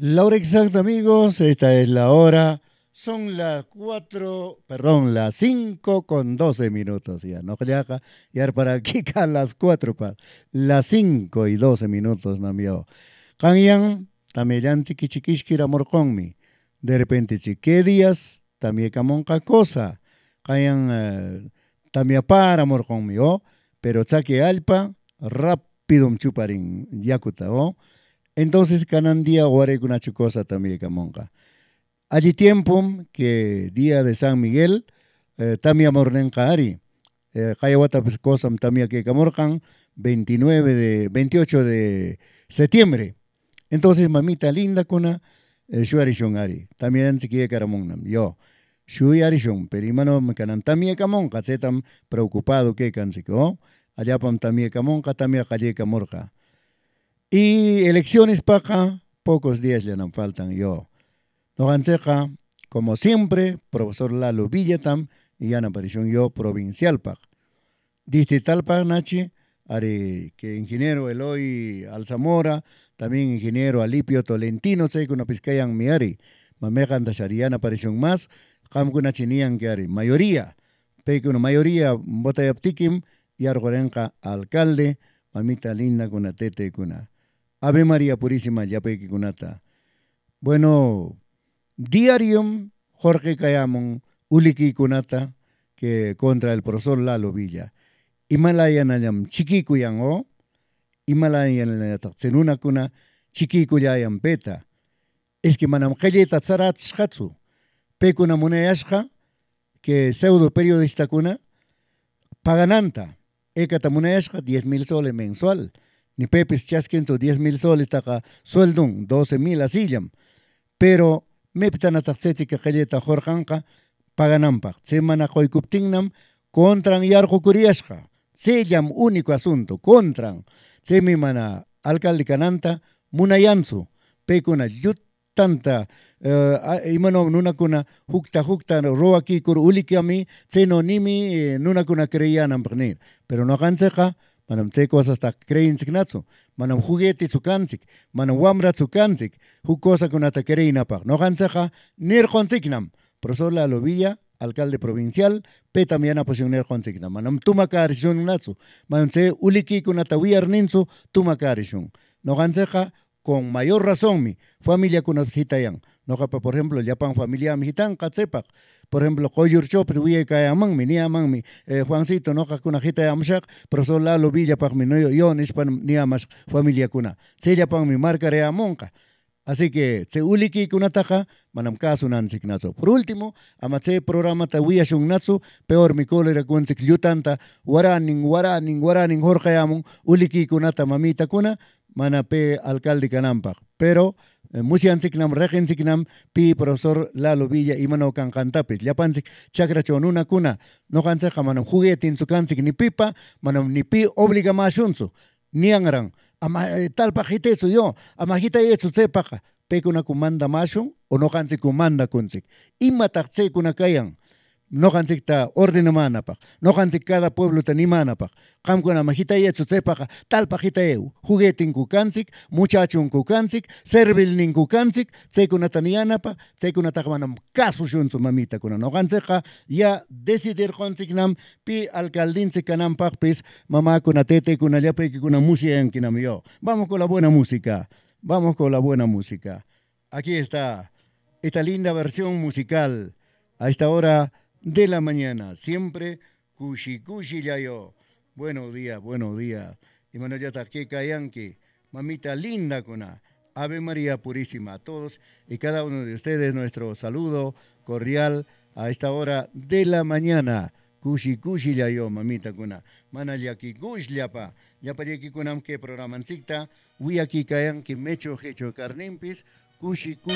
La hora exacta, amigos, esta es la hora. Son las 4, perdón, las 5 con 12 minutos ya. No ya ya para aquí a las 4 pa. Las 5 y 12 minutos no mío. Kanyan, también chiqui chiquishkira morconmi. De repente, ¿qué días? También camonca cosa. Kayan, también para morconmi, ¿oh? Pero chaque alpa, rápido chuparin, yakuta, ¿oh? Entonces, canan día ore una chucosa también camonca. Allí tiempo que día de San Miguel, tamia mornen kaari. Kayawata pues cosam tamia que camorcan 29 de 28 de septiembre. Entonces, mamita linda kuna shuarishon ari. También si quiere caramonam. Yo shuyarishon, pero imano me canan tamia camonca, setam preocupado que cansiko. Allá pam tamia camonca, tamia calle camorca. Y elecciones para acá, pocos días ya nos faltan yo. Nos anseja, como siempre, profesor Lalo Villatam y ya aparición yo provincial PAC. Distrital PAC Nachi, are que ingeniero Eloy Alzamora, también ingeniero Alipio Tolentino, sé que una pizcayan mi ari, mamejan da Shariana aparición más, kam kuna chinian que ari, mayoría, pe que una mayoría, bota yaptikim, y argorenca alcalde, mamita linda kuna tete kuna. Ave María Purísima, Yapeki Kunata. Bueno, diario Jorge Cayamón, Uliki Kunata, que contra el profesor Lalo Villa. Himalayan ayam chiquikuyan o, Himalayan ayam kuna, chiquikuyan peta. Es que manam kayeta tzarat shhatsu, pekuna munayashka, que pseudo periodista kuna, pagananta, ekata munayashka 10,000 soles mensual. Ni pepes chasquenzo 10,000 soles taca sueldo 12,000 asillam. Pero meptan ataxechi que galleta jorjanca paganampa. Semana hoykuptinnam contran yarjo curiasca. Sellam único asunto, contran. Semi mana alcalde cananta munayansu. Pecuna yut tanta imano nuna kuna hukta roa kikur ulikami seno nimi nuna kuna creían pernir. Pero no canseja manam te cosas ta crein signazo, manam juguete sukansik, manam wamra sukansik, hu cosa con ata creina pa. No gansaja nir consignam. Profesor La Lovilla, alcalde provincial, peta miana posición nir consignam. Manam tumakarishun nazo, manam se uliki con ata wiarninso tumakarishun. No gansaja con mayor razón mi familia con hitayan. No capa por ejemplo, Japan familia mijitan katsepak. Por ejemplo, Koyur Chop, Tuye Kayamang, mi Niamang, Juancito, no Kakuna Hita Amshak, profesor Lalo Villa Pag mi no yo nispan Niamas familia kuna. Sella Pang mi marca Reamonca. Así que, se uliki kuna taja, manam caso nansik nazo. Por último, amatse programa tawiya shung nazo, peor mi cólera kunsik yutanta, waraning, Jorge Amon, uliki kunata mamita kuna, manape alcalde canampa. Pero, musiansiknam, regensiknam, pi profesor Lalo Villa y mano can cantapis. Yapansik, chakra chonuna kuna, no canseja manam juguete en su cansik ni pipa, manam ni pi obliga más shunsu, ni angrang. Ama tal pajite su yo, amajita yesu sepaja, pe kuna kumanda mashun, o no cansik kumanda kunsik. Imatakse kuna kayan. No cansik ta orden manapa, no cansik cada pueblo tanimana pa. Kam kuna majita yesu sepaja, tal pajita eu, juguetin kukansik, muchachun kukansik, servilnin kukansik, se kuna taniana pa, se kuna takmanam caso shun su mamita kuna. No canseja ya decidir konsiknam pi alcaldin se kanam pis mamá kuna tete kuna yape kuna música en kinam yo. Vamos con la buena música. Vamos con la buena música. Aquí está esta linda versión musical a esta hora de la mañana. Siempre kushi ya yo. Buenos días. Y bueno, ya está que cayanque, mamita linda kuna. Ave María Purísima a todos y cada uno de ustedes nuestro saludo cordial a esta hora de la mañana. Kushi ya yo, mamita kuna. Mana yaki kush yapa. Yapa yaki kunam que programancita. Wi aquí cayanque mecho hecho carnimpis. Kushi